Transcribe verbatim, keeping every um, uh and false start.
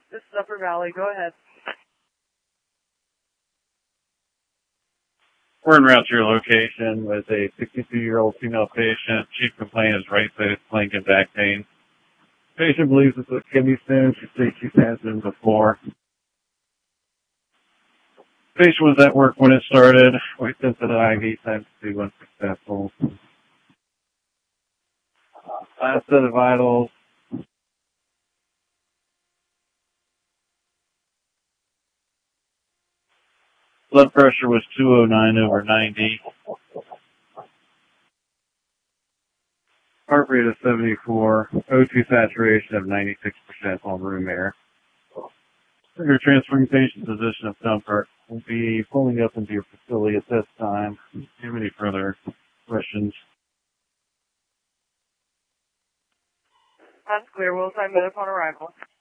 This is Upper Valley. Go ahead. We're en route to your location with a sixty-two-year-old female patient. Chief complaint is right sided flank and back pain. Patient believes it's a kidney stone. She states she's had them before. Patient was at work when it started. We sent to the I V times two unsuccessful. Last set of vitals. Blood pressure was two oh nine over ninety. Heart rate of seventy-four. O two saturation of ninety-six percent on room air. You're transferring patient position of comfort. We'll be pulling up into your facility at this time. Do you have any further questions? That's clear. We'll sign that upon arrival.